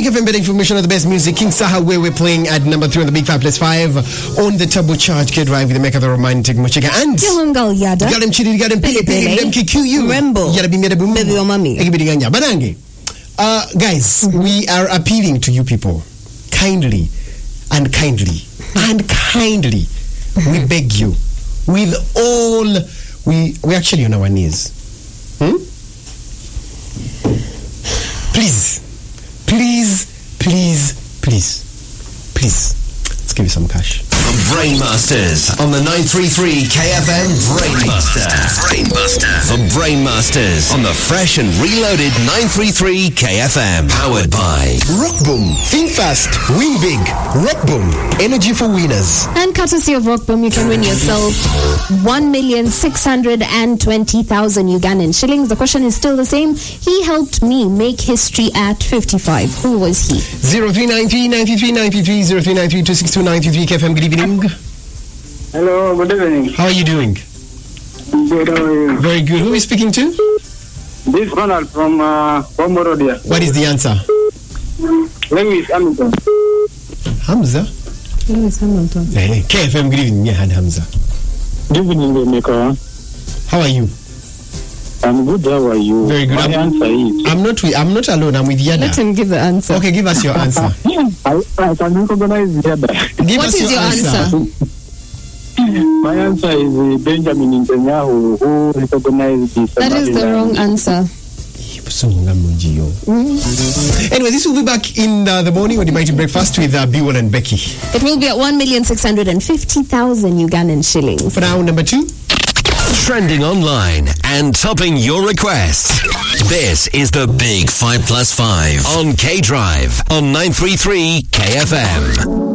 FM better information on the best music. King Saha, where we're playing at number 3 on the Big 5+5 on the turbocharged K-Drive with the Mecca the Romantic Mochika and Yada. Got him chili, got him pili pili, them KQ. Remember, yada bimeda boom. baby or mommy. Banange. Guys, we are appealing to you people. Kindly, we beg you, with all, we actually on our knees. Please, let's give you some cash. The Brainmasters on the 933 KFM Brainbuster. The Brainmasters on the fresh and reloaded 933 KFM. Powered by Rockboom. Think fast, win big. Rockboom. Energy for winners. And courtesy of Rockboom, you can win yourself 1,620,000 Ugandan shillings. The question is still the same. He helped me make history at 55. Who was he? 0393 93 93 0393 262 93 KFM. Good evening. Hello, good evening. How are you doing? Good, how are you? Very good. Who are we speaking to? This Ronald from Bomorodia. What is the answer? Lewis Hamilton. Hamza? Lewis Hamilton. Hey, KFM, good evening. Yeah, Hamza. Good evening, Mecca. How are you? I'm good, how are you? Very good. My answer is... I'm not alone, I'm with Yada. Let him give the answer. Okay, give us your answer. I can recognize Yada. What is your answer? My answer is Benjamin Netanyahu, who recognized this. That is the wrong answer. Anyway, this will be back in the morning on the Mighty Breakfast with Biwal and Becky. It will be at 1,650,000 Ugandan shillings. For now, number 2. trending online and topping your requests. This is the Big 5+5 on K-Drive on 933 KFM.